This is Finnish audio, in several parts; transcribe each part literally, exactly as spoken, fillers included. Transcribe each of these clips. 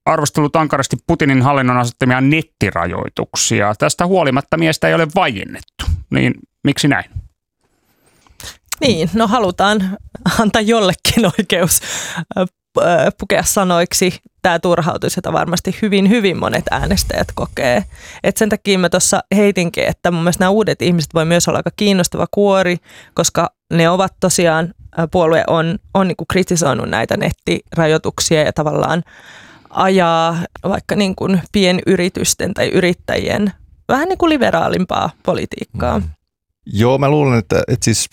arvostellut ankarasti Putinin hallinnon asettamia nettirajoituksia. Tästä huolimatta miestä ei ole vaiennettu. Niin miksi näin? Niin, no halutaan antaa jollekin oikeus pukea sanoiksi. Tämä turhautus, jota varmasti hyvin, hyvin monet äänestäjät kokee. Et sen takia mä tuossa heitinkin, että mun mielestä nämä uudet ihmiset voi myös olla aika kiinnostava kuori, koska ne ovat tosiaan, puolue on, on niin kuin kritisoinut näitä nettirajoituksia ja tavallaan ajaa vaikka niin kuin pienyritysten tai yrittäjien vähän niin kuin liberaalimpaa politiikkaa. Mm. Joo, mä luulen, että, että siis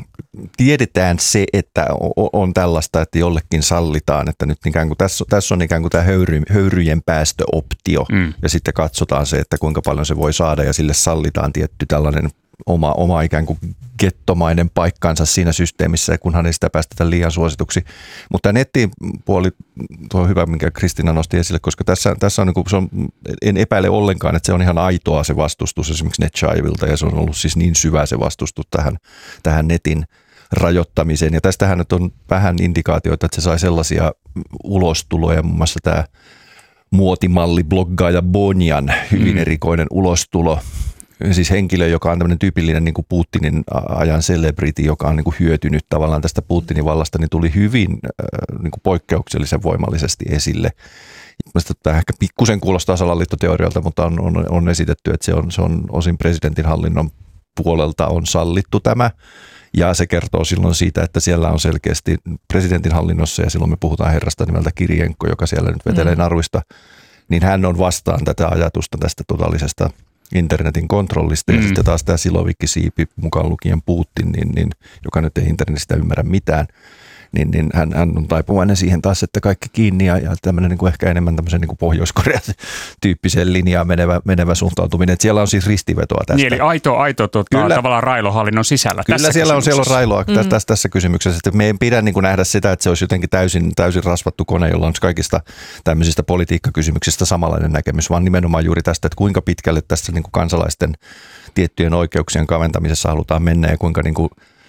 tiedetään se, että on tällaista, että jollekin sallitaan, että nyt ikään kuin tässä, tässä on ikään kuin tämä höyry, höyryjen päästöoptio mm. ja sitten katsotaan se, että kuinka paljon se voi saada ja sille sallitaan tietty tällainen oma, oma ikään kuin gettomainen paikkansa siinä systeemissä, kunhan ei sitä päästetä liian suosituksi. Mutta nettipuoli, tuo on hyvä, minkä Kristiina nosti esille, koska tässä, tässä on, niin kuin, se on, en epäile ollenkaan, että se on ihan aitoa se vastustus esimerkiksi NetShivelta ja se on ollut siis niin syvä se vastustus tähän, tähän netin rajoittamiseen. Ja tästähän nyt on vähän indikaatioita, että se sai sellaisia ulostuloja, muun muassa tämä muotimalli bloggaaja Bonjan hyvin mm. erikoinen ulostulo. Siis henkilö, joka on tämmöinen tyypillinen niin kuin Putinin ajan celebrity, joka on niin kuin hyötynyt tavallaan tästä Putinin vallasta, niin tuli hyvin äh, niin kuin poikkeuksellisen voimallisesti esille. Mielestäni tämä ehkä pikkusen kuulostaa salaliittoteorialta, mutta on, on, on esitetty, että se on, se on osin presidentin hallinnon puolelta on sallittu tämä. Ja se kertoo silloin siitä, että siellä on selkeästi presidentin hallinnossa, ja silloin me puhutaan herrasta nimeltä Kirienko, joka siellä nyt vetelee naruista, niin hän on vastaan tätä ajatusta tästä totaalisesta internetin kontrollista, ja mm. sitten taas tämä Silovikki-siipi, mukaan lukien Putin, niin, niin, joka nyt ei internetistä ymmärrä mitään, niin, niin hän, hän on taipuvainen siihen taas, että kaikki kiinni, ja, ja tämmöinen niin kuin ehkä enemmän tämmöisen niin kuin Pohjois-Korea-tyyppiseen linjaan menevä, menevä suuntautuminen. Että siellä on siis ristivetoa tästä. Niin, eli aito, aito tota, tavallaan railohallinnon sisällä. Kyllä tässä siellä on, siellä on railoa mm. tässä, tässä kysymyksessä. Että me ei pidä niin kuin nähdä sitä, että se olisi jotenkin täysin, täysin rasvattu kone, jolla on kaikista tämmöisistä politiikkakysymyksistä samanlainen näkemys, vaan nimenomaan juuri tästä, että kuinka pitkälle tässä niin kuin kansalaisten tiettyjen oikeuksien kaventamisessa halutaan mennä ja kuinka niin kuin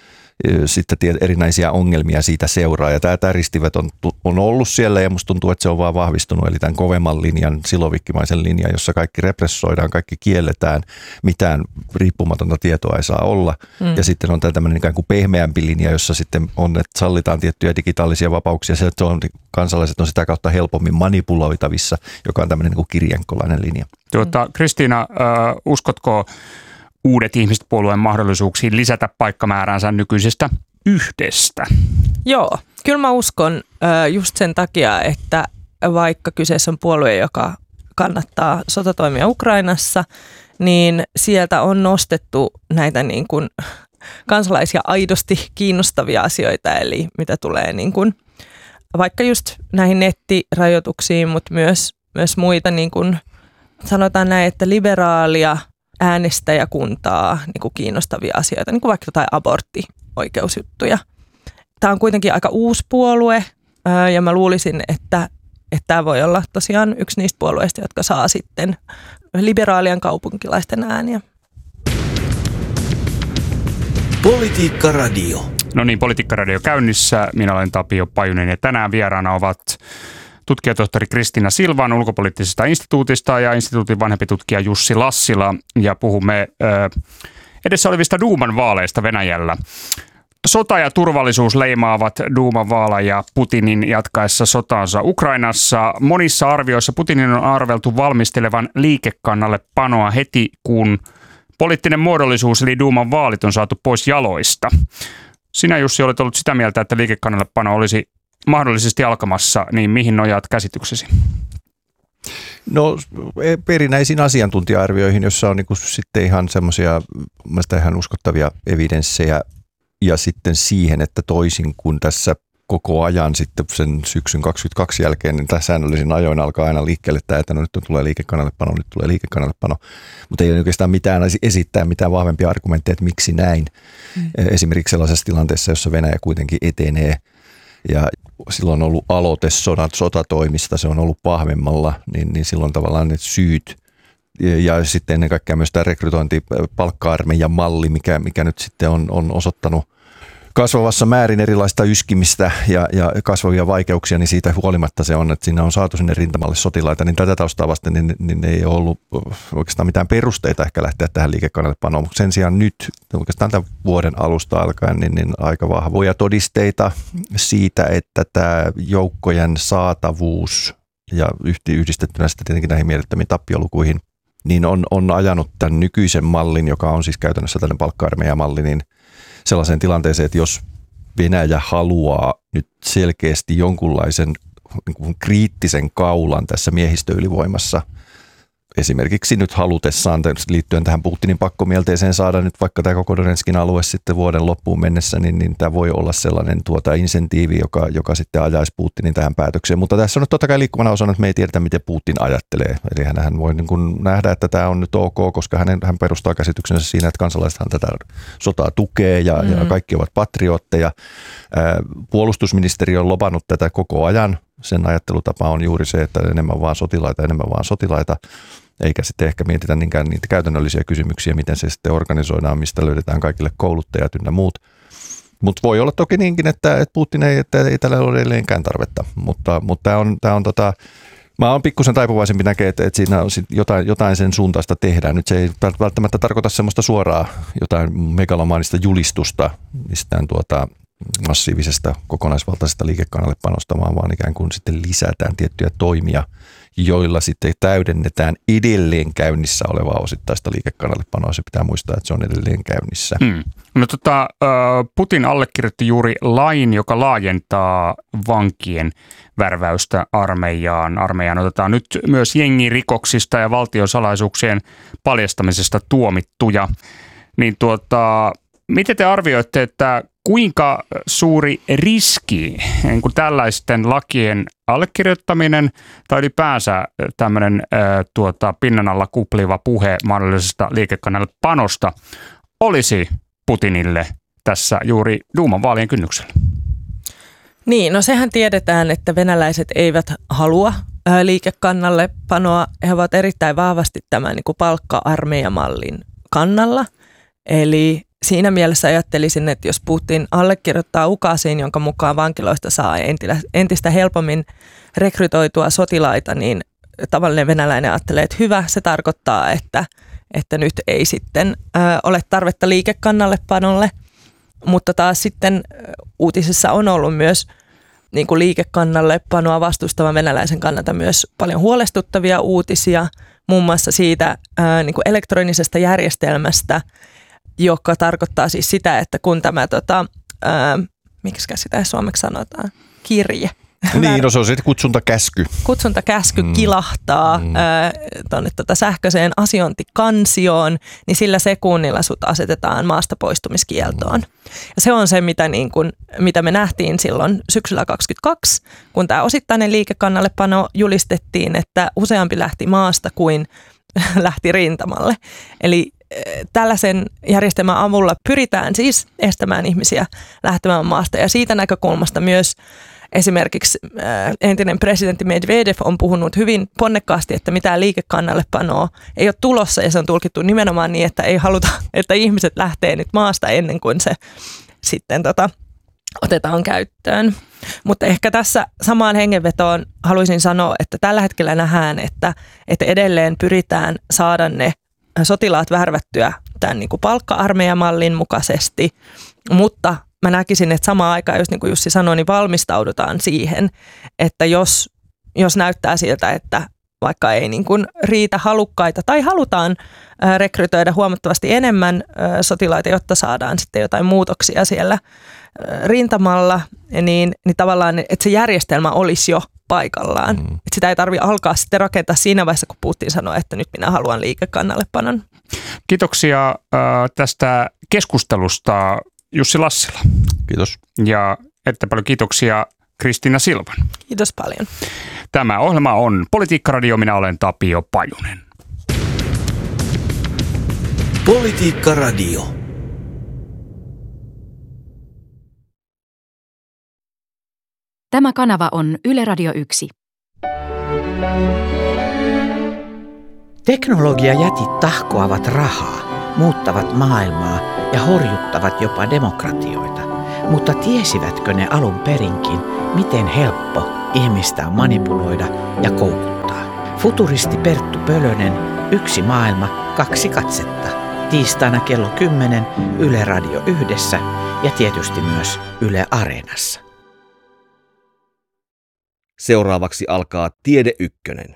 sitten erinäisiä ongelmia siitä seuraa. Ja tämä, tämä ristivet on, on ollut siellä ja musta tuntuu, että se on vaan vahvistunut. Eli tämän kovemman linjan, silovikkimaisen linjan, jossa kaikki repressoidaan, kaikki kielletään, mitään riippumatonta tietoa ei saa olla. Mm. Ja sitten on tämä tämmöinen ikään kuin pehmeämpi linja, jossa sitten on, että sallitaan tiettyjä digitaalisia vapauksia. Se on, kansalaiset on sitä kautta helpommin manipuloitavissa, joka on tämmöinen niin kuin kirjenkolainen linja. Tuota, Kristiina, äh, uskotko uudet ihmiset puolueen mahdollisuuksiin lisätä paikkamääräänsä nykyisestä yhdestä? Joo, kyllä mä uskon just sen takia, että vaikka kyseessä on puolue, joka kannattaa sotatoimia Ukrainassa, niin sieltä on nostettu näitä niin kuin kansalaisia aidosti kiinnostavia asioita, eli mitä tulee niin kuin vaikka just näihin nettirajoituksiin, mutta myös, myös muita niin kuin sanotaan näin, että liberaalia äänestäjäkuntaa niin kuin kiinnostavia asioita, niin kuin vaikka jotain aborttioikeusjuttuja. Tämä on kuitenkin aika uusi puolue ja mä luulisin, että, että tämä voi olla tosiaan yksi niistä puolueista, jotka saa sitten liberaalien kaupunkilaisten ääniä. Politiikka Radio. No niin, Politiikka Radio käynnissä. Minä olen Tapio Pajunen ja tänään vieraana ovat tutkijatohtori Kristiina Silvan ulkopoliittisesta instituutista ja instituutin vanhempi tutkija Jussi Lassila, ja puhumme ö, edessä olevista Duuman vaaleista Venäjällä. Sota ja turvallisuus leimaavat Duuman vaaleja Putinin jatkaessa sotaansa Ukrainassa. Monissa arvioissa Putinin on arveltu valmistelevan liikekannalle panoa heti, kun poliittinen muodollisuus eli Duuman vaalit on saatu pois jaloista. Sinä, Jussi, olet ollut sitä mieltä, että liikekannalle pano olisi mahdollisesti alkamassa, niin mihin nojaat käsityksesi? No perinäisiin asiantuntija-arvioihin, jossa on niin kuin sitten ihan semmoisia mielestäni ihan uskottavia evidenssejä, ja sitten siihen, että toisin kuin tässä koko ajan sitten sen syksyn kaksikymmentäkaksi jälkeen, niin tässä säännöllisin ajoin alkaa aina liikkeelle tämä, että no nyt tulee liikekannallepano, nyt tulee liikekannallepano, mutta ei oikeastaan mitään esittää mitään vahvempia argumentteja, että miksi näin. Mm. Esimerkiksi sellaisessa tilanteessa, jossa Venäjä kuitenkin etenee, ja silloin on ollut aloite sodat, sotatoimista, se on ollut pahvemmalla, niin, niin silloin tavallaan ne syyt ja, ja sitten ennen kaikkea myös tämä rekrytointi, palkka-armeijan malli, mikä, mikä nyt sitten on, on osoittanut kasvavassa määrin erilaista yskimistä ja, ja kasvavia vaikeuksia, niin siitä huolimatta se on, että siinä on saatu sinne rintamalle sotilaita, niin tätä taustaa vasten niin, niin ei ole ollut oikeastaan mitään perusteita ehkä lähteä tähän liikekannallepanoon, mutta sen sijaan nyt oikeastaan tämän vuoden alusta alkaen niin, niin aika vahvoja todisteita siitä, että tämä joukkojen saatavuus ja yhdistettynä sitten tietenkin näihin mielettömiin tappiolukuihin, niin on, on ajanut tämän nykyisen mallin, joka on siis käytännössä tällainen palkka-armeijamalli, niin sellaiseen tilanteeseen, että jos Venäjä haluaa nyt selkeästi jonkunlaisen niin kuin kriittisen kaulan tässä miehistöylivoimassa, esimerkiksi nyt halutessaan liittyen tähän Putinin pakkomielteeseen saada nyt vaikka tämä koko Donetskin alue sitten vuoden loppuun mennessä, niin, niin tämä voi olla sellainen tuota insentiivi, joka, joka sitten ajaisi Putinin tähän päätökseen. Mutta tässä on nyt totta kai liikkuvana osana, että me ei tiedetä, miten Putin ajattelee. Eli hän voi niin kuin nähdä, että tämä on nyt ok, koska hän, hän perustaa käsityksensä siinä, että kansalaisethan tätä sotaa tukee ja, mm. ja kaikki ovat patriotteja. Puolustusministeriö on lobannut tätä koko ajan. Sen ajattelutapa on juuri se, että enemmän vaan sotilaita, enemmän vaan sotilaita. Eikä sitten ehkä mietitä niinkään niitä käytännöllisiä kysymyksiä, miten se sitten organisoidaan, mistä löydetään kaikille kouluttajat ynnä muut. Mutta voi olla toki niinkin, että, että Putin ei, että ei tällä ole edelleenkään tarvetta. Mutta, mutta tämä on, tämä on tota, mä oon pikkusen taipuvaisempi näkee, että, että siinä on jotain, jotain sen suuntaista tehdään. Nyt se ei välttämättä tarkoita semmoista suoraa jotain megalomaanista julistusta mistään tuota massiivisesta kokonaisvaltaisesta liikekannallepanosta, vaan ikään kuin sitten lisätään tiettyjä toimia, joilla sitten täydennetään edelleen käynnissä olevaa osittaista liikekannallepanoa. Se pitää muistaa, että se on edelleen käynnissä. Hmm. No, tota, Putin allekirjoitti juuri lain, joka laajentaa vankien värväystä armeijaan. Armeijaan otetaan nyt myös jengirikoksista ja valtiosalaisuuksien paljastamisesta tuomittuja. Niin tuota, miten te arvioitte, että kuinka suuri riski niin kuin tällaisten lakien allekirjoittaminen tai ylipäänsä tämmöinen ää, tuota, pinnan alla kupliva puhe mahdollisesta liikekannallepanosta olisi Putinille tässä juuri Duuman vaalien kynnyksellä? Niin, no sehän tiedetään, että venäläiset eivät halua ää, liikekannallepanoa. He ovat erittäin vahvasti tämän niin kuin palkka-armeijamallin kannalla, eli siinä mielessä ajattelisin, että jos Putin allekirjoittaa ukaasiin, jonka mukaan vankiloista saa entistä helpommin rekrytoitua sotilaita, niin tavallinen venäläinen ajattelee, että hyvä, se tarkoittaa, että, että nyt ei sitten ö, ole tarvetta liikekannallepanolle. Mutta taas sitten uutisissa on ollut myös niin kuin liikekannallepanoa vastustavan venäläisen kannalta myös paljon huolestuttavia uutisia, muun muassa siitä ö, niin kuin elektronisesta järjestelmästä, joka tarkoittaa siis sitä, että kun tämä, tota, ää, miksikä sitä suomeksi sanotaan, kirje. Niin, no se on sitten kutsuntakäsky. Kutsuntakäsky mm. kilahtaa mm. tuonne tota sähköiseen asiointikansioon, niin sillä sekunnilla sut asetetaan maasta poistumiskieltoon. Mm. Ja se on se, mitä, niin kun, mitä me nähtiin silloin syksyllä kaksikymmentäkaksi, kun tämä osittainen liikekannallepano julistettiin, että useampi lähti maasta kuin lähti rintamalle. Eli tällaisen järjestelmän avulla pyritään siis estämään ihmisiä lähtemään maasta. Ja siitä näkökulmasta myös esimerkiksi entinen presidentti Medvedev on puhunut hyvin ponnekkaasti, että mitään liikekannallepanoa ei ole tulossa. Ja se on tulkittu nimenomaan niin, että ei haluta, että ihmiset lähtee nyt maasta ennen kuin se sitten tota, otetaan käyttöön. Mutta ehkä tässä samaan hengenvetoon haluaisin sanoa, että tällä hetkellä nähdään, että, että edelleen pyritään saada ne sotilaat värvättyä tämän niin kuin palkka-armeijamallin mukaisesti, mutta mä näkisin, että samaan aikaan, jos niin kuin Jussi sanoi, niin valmistaudutaan siihen, että jos, jos näyttää siltä, että vaikka ei niin kuin riitä halukkaita tai halutaan rekrytoida huomattavasti enemmän sotilaita, jotta saadaan sitten jotain muutoksia siellä rintamalla, niin, niin tavallaan, että se järjestelmä olisi jo paikallaan. Mm. Että sitä ei tarvitse alkaa sitten rakentaa siinä vaiheessa, kun Putin sanoo, että nyt minä haluan liikekannallepanon. Kiitoksia äh, tästä keskustelusta Jussi Lassila. Kiitos. Ja että paljon kiitoksia Kristiina Silvan. Kiitos paljon. Tämä ohjelma on Politiikkaradio, minä olen Tapio Pajunen. Politiikkaradio. Tämä kanava on Yle Radio yksi. Teknologiajätit tahkoavat rahaa, muuttavat maailmaa ja horjuttavat jopa demokratioita. Mutta tiesivätkö ne alun perinkin, miten helppo ihmistä on manipuloida ja koukuttaa? Futuristi Perttu Pölönen, Yksi maailma, kaksi katsetta. Tiistaina kello kymmenen Yle Radio Yhdessä ja tietysti myös Yle Areenassa. Seuraavaksi alkaa Tiede Ykkönen.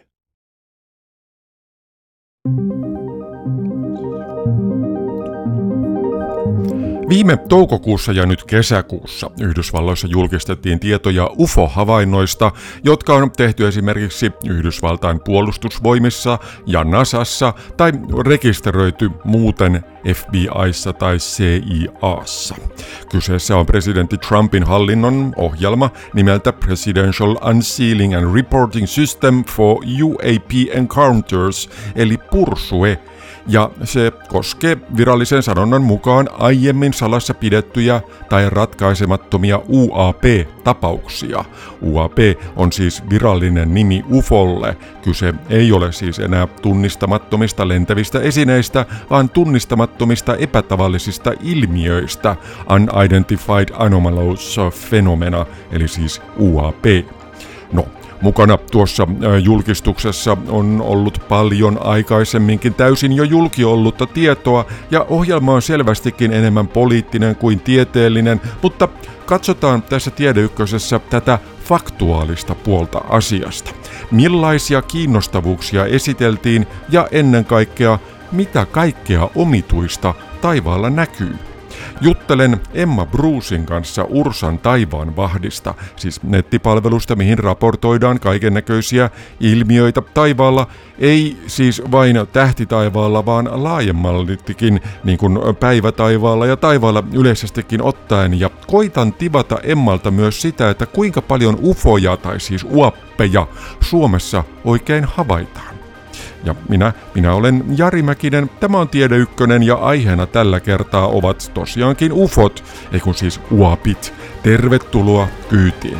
Viime toukokuussa ja nyt kesäkuussa Yhdysvalloissa julkistettiin tietoja U F O-havainnoista, jotka on tehty esimerkiksi Yhdysvaltain puolustusvoimissa ja NASAssa tai rekisteröity muuten F B I:ssa tai C I A:ssa. Kyseessä on presidentti Trumpin hallinnon ohjelma nimeltä Presidential Unsealing and Reporting System for U A P Encounters eli PURSUE, ja se koskee virallisen sanonnan mukaan aiemmin salassa pidettyjä tai ratkaisemattomia U A P-tapauksia. U A P on siis virallinen nimi U F Olle. Kyse ei ole siis enää tunnistamattomista lentävistä esineistä, vaan tunnistamattomista epätavallisista ilmiöistä, Unidentified Anomalous Phenomena, eli siis U A P. No, mukana tuossa julkistuksessa on ollut paljon aikaisemminkin täysin jo julki ollutta tietoa, ja ohjelma on selvästikin enemmän poliittinen kuin tieteellinen, mutta katsotaan tässä Tiede Ykkösessä tätä faktuaalista puolta asiasta. Millaisia kiinnostavuuksia esiteltiin ja ennen kaikkea, mitä kaikkea omituista taivaalla näkyy. Juttelen Emma Brucein kanssa Ursan taivaanvahdista, siis nettipalvelusta, mihin raportoidaan kaikennäköisiä ilmiöitä taivaalla, ei siis vain tähtitaivaalla, vaan laajemmaltikin, niin kuin päivätaivaalla ja taivaalla yleisestikin ottaen, ja koitan tivata Emmalta myös sitä, että kuinka paljon ufoja tai siis uappeja Suomessa oikein havaitaan. Ja minä, minä olen Jari Mäkinen, tämä on Tiede Ykkönen ja aiheena tällä kertaa ovat tosiaankin ufot, ei kun siis uapit. Tervetuloa kyytiin.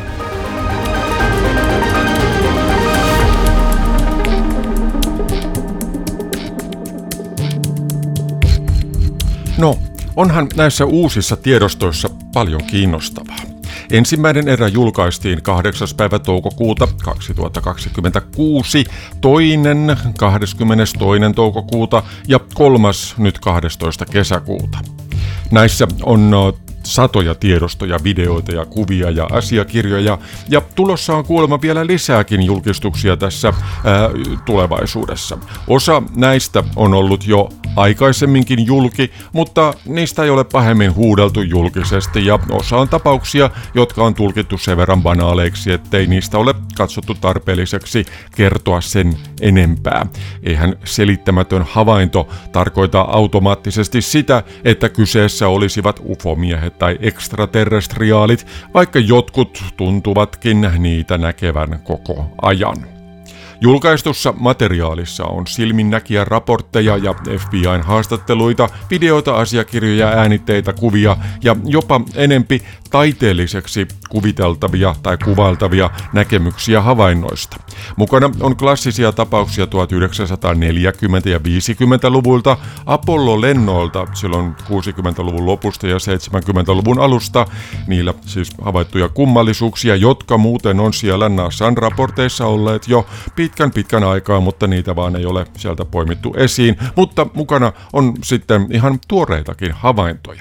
No, onhan näissä uusissa tiedostoissa paljon kiinnostavaa. Ensimmäinen erä julkaistiin kahdeksas päivä toukokuuta kaksituhattakaksikymmentäkuusi, toinen kahdeskymmenestoinen toukokuuta ja kolmas nyt kahdestoista kesäkuuta. Näissä on satoja tiedostoja, videoita ja kuvia ja asiakirjoja, ja tulossa on kuulemma vielä lisääkin julkistuksia tässä ää, tulevaisuudessa. Osa näistä on ollut jo aikaisemminkin julki, mutta niistä ei ole pahemmin huudeltu julkisesti, ja osa on tapauksia, jotka on tulkittu sen verran banaaleiksi, ettei niistä ole katsottu tarpeelliseksi kertoa sen enempää. Eihän selittämätön havainto tarkoita automaattisesti sitä, että kyseessä olisivat ufomiehet tai ekstraterrestriaalit, vaikka jotkut tuntuvatkin niitä näkevän koko ajan. Julkaistussa materiaalissa on silminnäkijä raportteja ja F B I:n haastatteluita, videoita, asiakirjoja, äänitteitä, kuvia ja jopa enempi taiteelliseksi kuviteltavia tai kuvailtavia näkemyksiä havainnoista. Mukana on klassisia tapauksia tuhatyhdeksänsataaneljäkymmentä- ja viisikymmentäluvulta, Apollo-lennoilta silloin kuusikymmentäluvun lopusta ja seitsemänkymmentäluvun alusta, niillä siis havaittuja kummallisuuksia, jotka muuten on siellä NASAn raporteissa olleet jo pitkän pitkän aikaa, mutta niitä vaan ei ole sieltä poimittu esiin, mutta mukana on sitten ihan tuoreitakin havaintoja.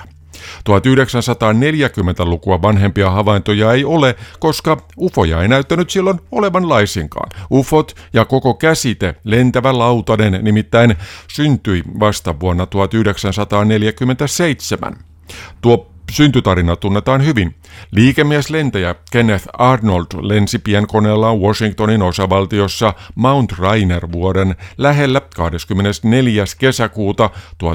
tuhatyhdeksänsataaneljäkymmentälukua vanhempia havaintoja ei ole, koska ufoja ei näyttänyt silloin olevan laisinkaan. Ufot ja koko käsite lentävä lautanen nimittäin syntyi vasta vuonna tuhatyhdeksänsataaneljäkymmentäseitsemän. Tuo syntytarina tunnetaan hyvin. Liikemieslentäjä Kenneth Arnold lensi pienkoneellaan Washingtonin osavaltiossa Mount Rainier-vuoren lähellä kahdeskymmenesneljäs kesäkuuta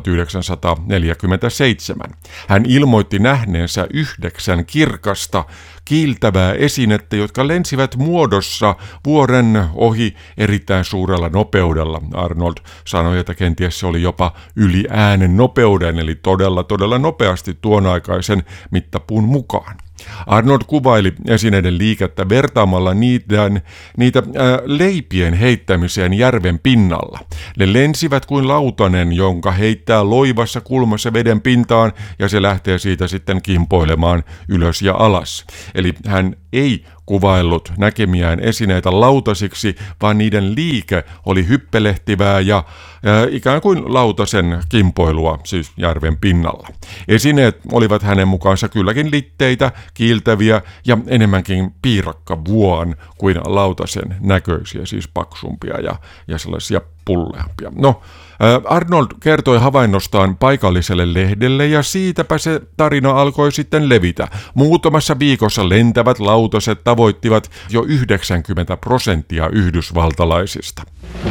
tuhatyhdeksänsataaneljäkymmentäseitsemän. Hän ilmoitti nähneensä yhdeksän kirkasta, kiiltävää esinettä, jotka lensivät muodossa vuoren ohi erittäin suurella nopeudella. Arnold sanoi, että kenties se oli jopa yli äänen nopeuden, eli todella todella nopeasti tuon aikaisen mittapuun mukaan. Arnold kuvaili esineiden liikettä vertaamalla niitä, niitä ää, leipien heittämiseen järven pinnalla. Ne lensivät kuin lautanen, jonka heittää loivassa kulmassa veden pintaan ja se lähtee siitä sitten kimpoilemaan ylös ja alas. Eli hän ei kuvaillut näkemiään esineitä lautasiksi, vaan niiden liike oli hyppelehtivää ja ää, ikään kuin lautasen kimpoilua, siis järven pinnalla. Esineet olivat hänen mukaansa kylläkin litteitä, kiiltäviä ja enemmänkin piirakkavuon kuin lautasen näköisiä, siis paksumpia ja, ja sellaisia pulleampia. No, Arnold kertoi havainnostaan paikalliselle lehdelle ja siitäpä se tarina alkoi sitten levitä. Muutamassa viikossa lentävät lautaset tavoittivat jo yhdeksänkymmentä prosenttia yhdysvaltalaisista.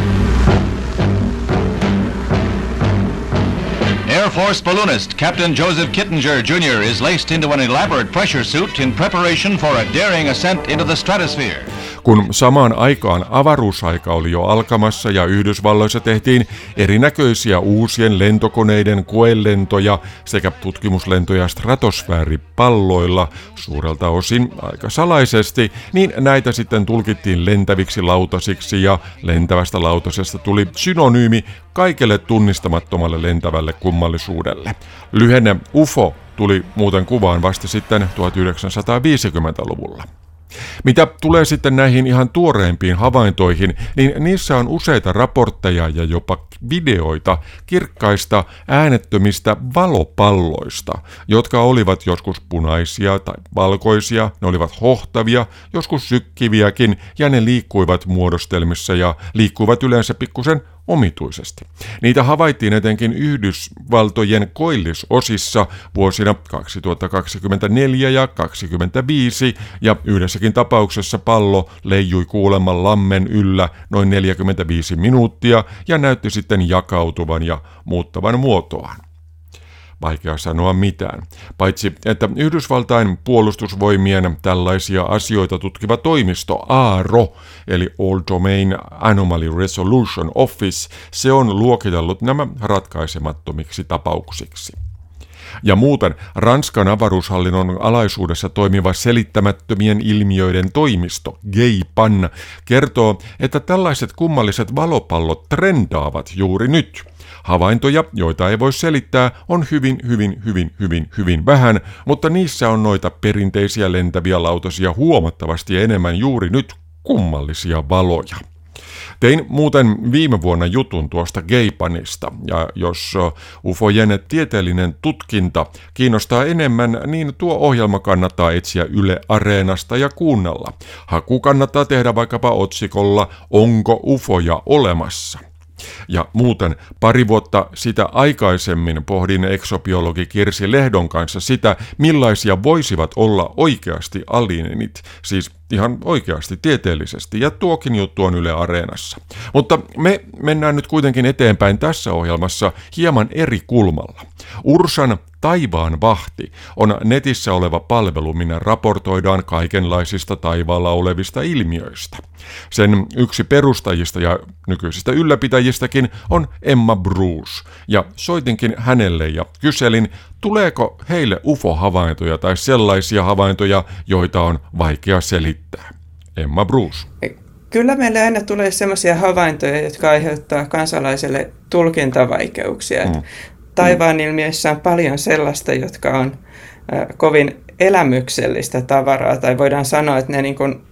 Air Force balloonist Captain Joseph Kittinger Junior is laced into an elaborate pressure suit in preparation for a daring ascent into the stratosphere. Kun samaan aikaan avaruusaika oli jo alkamassa ja Yhdysvalloissa tehtiin erinäköisiä uusien lentokoneiden koelentoja sekä tutkimuslentoja stratosfääripalloilla suurelta osin aika salaisesti, niin näitä sitten tulkittiin lentäviksi lautasiksi ja lentävästä lautasesta tuli synonyymi kaikelle tunnistamattomalle lentävälle kummallisuudelle. Lyhenne U F O tuli muuten kuvaan vasta sitten tuhatyhdeksänsataaviisikymmentäluvulla. Mitä tulee sitten näihin ihan tuoreimpiin havaintoihin, niin niissä on useita raportteja ja jopa videoita kirkkaista äänettömistä valopalloista, jotka olivat joskus punaisia tai valkoisia, ne olivat hohtavia, joskus sykkiviäkin ja ne liikkuivat muodostelmissa ja liikkuivat yleensä pikkusen omituisesti. Niitä havaittiin etenkin Yhdysvaltojen koillisosissa vuosina kaksituhattakaksikymmentäneljä ja kaksituhattakaksikymmentäviisi ja yhdessäkin tapauksessa pallo leijui kuulemma lammen yllä noin neljäkymmentäviisi minuuttia ja näytti sitten jakautuvan ja muuttavan muotoaan. Vaikea sanoa mitään, paitsi että Yhdysvaltain puolustusvoimien tällaisia asioita tutkiva toimisto A R O, eli All Domain Anomaly Resolution Office, se on luokitellut nämä ratkaisemattomiksi tapauksiksi. Ja muuten Ranskan avaruushallinnon alaisuudessa toimiva selittämättömien ilmiöiden toimisto, GEIPAN, kertoo, että tällaiset kummalliset valopallot trendaavat juuri nyt. Havaintoja, joita ei voi selittää, on hyvin, hyvin, hyvin, hyvin, hyvin vähän, mutta niissä on noita perinteisiä lentäviä lautasia huomattavasti enemmän juuri nyt kummallisia valoja. Tein muuten viime vuonna jutun tuosta GEIPANista, ja jos U F Ojen tieteellinen tutkinta kiinnostaa enemmän, niin tuo ohjelma kannattaa etsiä Yle Areenasta ja kuunnella. Haku kannattaa tehdä vaikkapa otsikolla "Onko ufoja olemassa?". Ja muuten pari vuotta sitä aikaisemmin pohdin eksobiologi Kirsi Lehdon kanssa sitä, millaisia voisivat olla oikeasti alienit, siis ihan oikeasti tieteellisesti, ja tuokin juttu on Yle Areenassa. Mutta me mennään nyt kuitenkin eteenpäin tässä ohjelmassa hieman eri kulmalla. Ursan Taivaan vahti on netissä oleva palvelu, minä raportoidaan kaikenlaisista taivaalla olevista ilmiöistä. Sen yksi perustajista ja nykyisistä ylläpitäjistäkin on Emma Bruce, ja soitinkin hänelle ja kyselin, tuleeko heille U F O-havaintoja tai sellaisia havaintoja, joita on vaikea selittää. Emma Bruce. Kyllä meille aina tulee sellaisia havaintoja, jotka aiheuttaa kansalaiselle tulkintavaikeuksia. Mm. Taivaan ilmiöissä on paljon sellaista, jotka on äh, kovin elämyksellistä tavaraa, tai voidaan sanoa, että ne niin kuin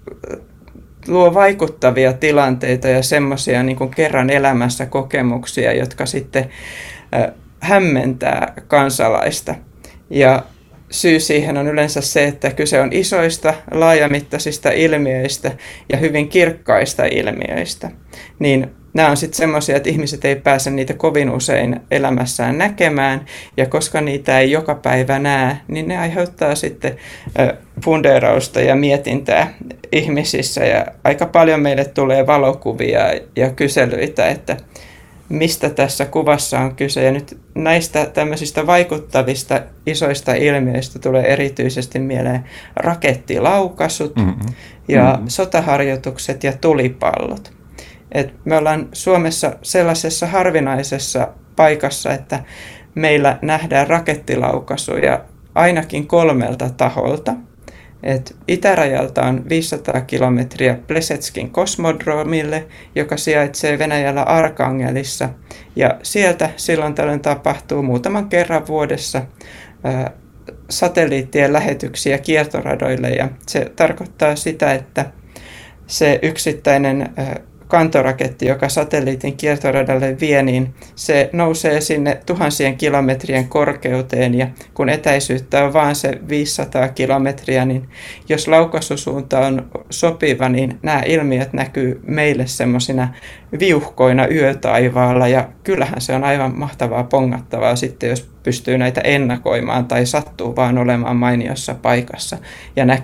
luo vaikuttavia tilanteita ja semmoisia niin kuin kerran elämässä kokemuksia, jotka sitten äh, hämmentää kansalaista. Ja syy siihen on yleensä se, että kyse on isoista, laajamittaisista ilmiöistä ja hyvin kirkkaista ilmiöistä. Niin nämä on sitten semmoisia, että ihmiset ei pääse niitä kovin usein elämässään näkemään, ja koska niitä ei joka päivä näe, niin ne aiheuttaa sitten fundeerausta ja mietintää ihmisissä, ja aika paljon meille tulee valokuvia ja kyselyitä, että mistä tässä kuvassa on kyse, ja nyt näistä tämmöisistä vaikuttavista isoista ilmiöistä tulee erityisesti mieleen rakettilaukaisut mm-hmm. ja mm-hmm. sotaharjoitukset ja tulipallot. Et me ollaan Suomessa sellaisessa harvinaisessa paikassa, että meillä nähdään rakettilaukasuja ainakin kolmelta taholta. Et itärajalta on viisisataa kilometriä Plesetskin kosmodromille, joka sijaitsee Venäjällä Arkangelissa. Ja sieltä silloin tällöin tapahtuu muutaman kerran vuodessa ää, satelliittien lähetyksiä kiertoradoille. Ja se tarkoittaa sitä, että se yksittäinen ää, kantoraketti, joka satelliitin kiertoradalle vie, niin se nousee sinne tuhansien kilometrien korkeuteen, ja kun etäisyyttä on vain se viisisataa kilometriä, niin jos laukaisusuunta on sopiva, niin nämä ilmiöt näkyy meille semmoisina viuhkoina yötaivaalla, ja kyllähän se on aivan mahtavaa pongattavaa sitten, jos pystyy näitä ennakoimaan tai sattuu vaan olemaan mainiossa paikassa ja näkee